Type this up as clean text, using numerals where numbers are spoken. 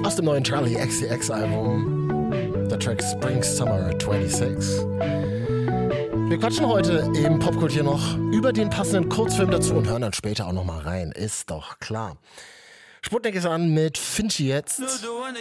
Aus dem neuen Charlie XCX Album. Der Track Spring Summer 26. Wir quatschen heute im Popkultur noch über den passenden Kurzfilm dazu und hören dann später auch noch mal rein. Ist doch klar. Sputnik ist an mit Finchi jetzt.